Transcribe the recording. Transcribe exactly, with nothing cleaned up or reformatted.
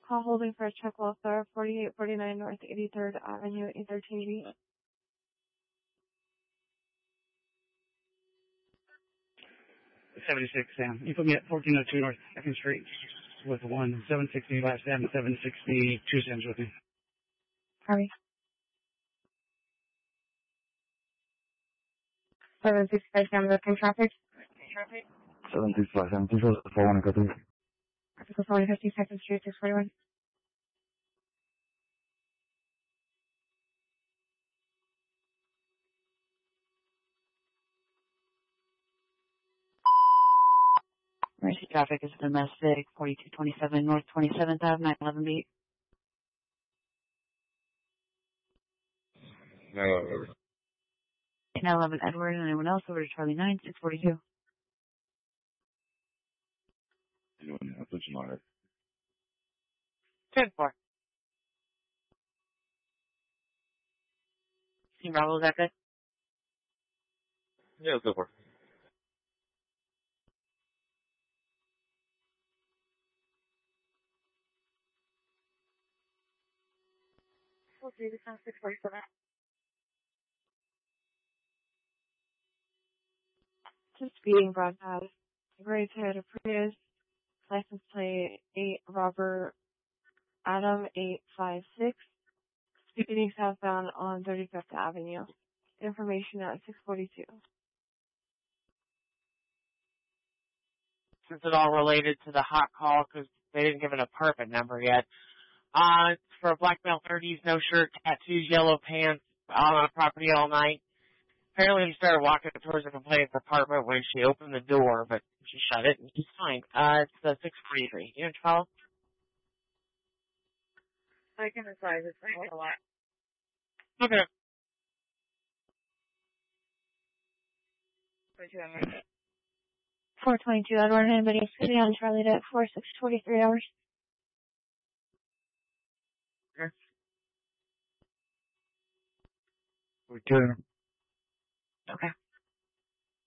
Call holding for a check welfare, forty-eight forty-nine North eighty-third Avenue, eight thirteen B. seventy-six, Sam. You put me at fourteen oh two North second Street with one seven sixty-five Sam, seven sixty-two Sam's with me. Harvey. seven sixty-five Sam, looking traffic. Traffic. seven sixty-five Sam, two four one, go through. Article forty fifty second Street, six forty-one. Emergency traffic is domestic, forty-two twenty-seven North twenty-seventh Avenue, nine eleven B. nine eleven. nine eleven Edward, and anyone else over to Charlie nine, six forty-two. Anyone else? What's your line? ten four. Team Bravo, is that good? Yeah, let's go for it. Okay, this sounds six forty-seven. Just speeding broadcast. Great head of Prius. License plate eight Robert Adam eight five six. Speeding southbound on thirty-fifth Avenue. Information at six forty-two. Since it's all related to the hot call, because they didn't give it a perfect number yet. Uh, it's for a black male thirties, no shirt, tattoos, yellow pants, out on a property all night. Apparently he started walking towards the complainant's apartment when she opened the door, but she shut it and he's fine. Uh, it's uh, six forty-three. You know, twelve? I can decide. It's a lot. Okay. four twenty-two Edward, anybody sitting on Charlie at four six forty-three hours. Yes. Return. Okay.